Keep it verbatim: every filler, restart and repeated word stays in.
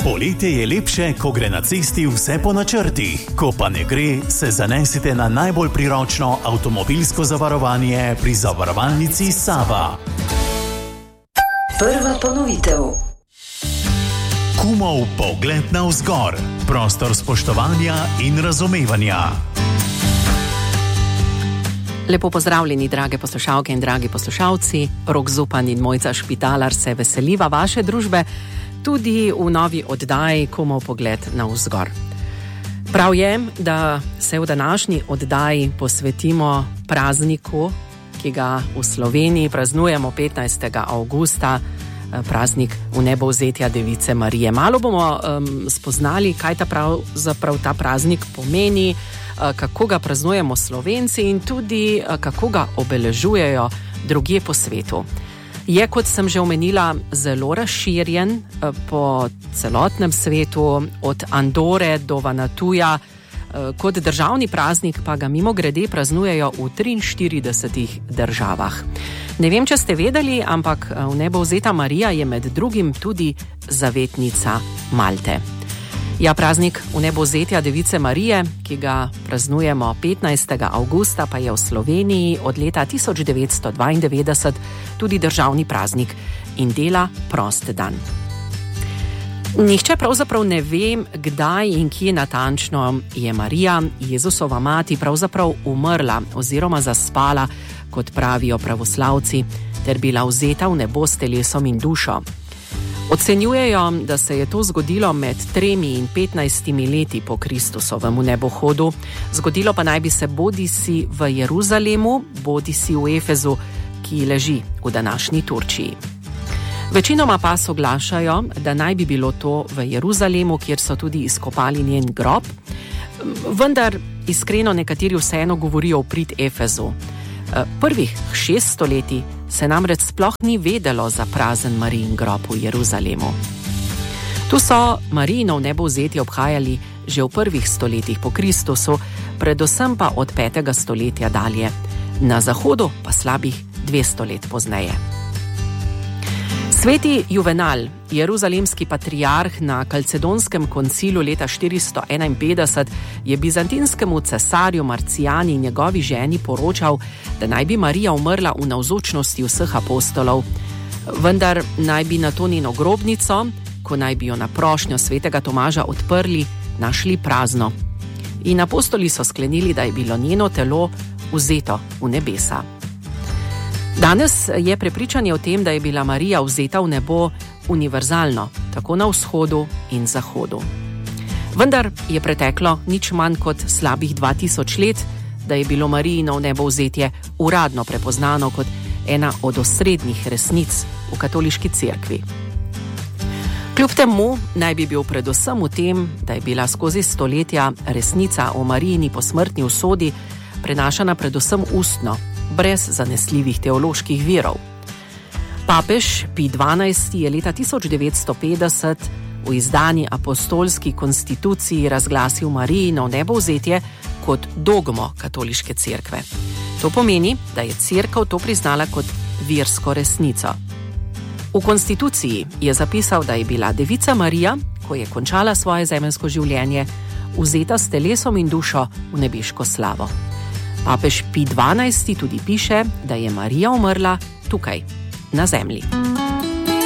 Poletje je lepše, ko gre na cesti vse po načrtih. Ko pa ne gre, se zanesite na najbolj priročno avtomobilsko zavarovanje pri zavarovalnici Sava. Prva ponovitev. Kumov pogled navzgor. Prostor spoštovanja in razumevanja. Lepo pozdravljeni, drage poslušalke in dragi poslušalci. Rok Zupan in Mojca Špitalar se veseliva vaše družbe tudi v novi oddaji Kumov pogled navzgor. Prav je, da se v današnji oddaji posvetimo prazniku, ki ga v Sloveniji praznujemo petnajstega avgusta, praznik vnebovzetja Device Marije. Malo bomo um, spoznali, kaj ta pravzaprav ta praznik pomeni, uh, kako ga praznujemo Slovenci in tudi uh, kako ga obeležujejo drugje po svetu. Je, kot sem že omenila, zelo razširjen uh, po celotnem svetu, od Andore do Vanatuja. Uh, kot državni praznik pa ga mimogrede praznujejo v triinštiridesetih državah. Ne vem, če ste vedeli, ampak vnebovzeta Marija je med drugim tudi zavetnica Malte. Ja, praznik vnebovzetja Device Marije, ki ga praznujemo petnajstega avgusta, pa je v Sloveniji od leta tisoč devetsto dvaindevetdeset tudi državni praznik in dela prost dan. Nihče pravzaprav ne ve, kdaj in kje natančno je Marija, Jezusova mati, pravzaprav umrla oziroma zaspala, kot pravijo pravoslavci, ter bila vzeta v nebo s telesom in dušo. Ocenjujejo, da se je to zgodilo med tremi in petnajstimi leti po Kristusovem nebohodu. Zgodilo pa naj bi se bodisi v Jeruzalemu, bodisi v Efezu, ki leži v današnji Turčiji. Večinoma pa soglašajo, da naj bi bilo to v Jeruzalemu, kjer so tudi izkopali njen grob, vendar iskreno nekateri vseeno govorijo v prid Efezu. Prvih šest stoletij se namreč sploh ni vedelo za prazen Marijin grob v Jeruzalemu. Tu so Marijino vnebovzetje obhajali že v prvih stoletjih po Kristusu, predvsem pa od petega stoletja dalje, na zahodu pa slabih dvesto let pozneje. Sveti Juvenal, jeruzalemski patriarh na Kalcedonskem koncilu leta štiristo enainpetdeset, je bizantinskemu cesarju Marcijani in njegovi ženi poročal, da naj bi Marija umrla v navzočnosti vseh apostolov, vendar naj bi na to njeno grobnico, ko naj bi jo na prošnjo svetega Tomaža odprli, našli prazno. In apostoli so sklenili, da je bilo njeno telo vzeto v nebesa. Danes je prepričanje o tem, da je bila Marija vzeta v nebo, univerzalno, tako na vzhodu in zahodu. Vendar je preteklo nič manj kot slabih dva tisoč let, da je bilo Marijino vnebovzetje uradno prepoznano kot ena od osrednjih resnic v katoliški cerkvi. Kljub temu naj bi bil predvsem v tem, da je bila skozi stoletja resnica o Marijini posmrtni usodi prenašana predvsem ustno, brez zanesljivih teoloških virov. Papež Pij dvanajsti je leta tisoč devetsto petdeset v izdani apostolski konstituciji razglasil Marijino vnebovzetje kot dogmo katoliške cerkve. To pomeni, da je cerkev to priznala kot versko resnico. V konstituciji je zapisal, da je bila Devica Marija, ko je končala svoje zemeljsko življenje, vzeta s telesom in dušo v nebeško slavo. Papež Pij dvanajsti tudi piše, da je Marija umrla tukaj, na zemlji.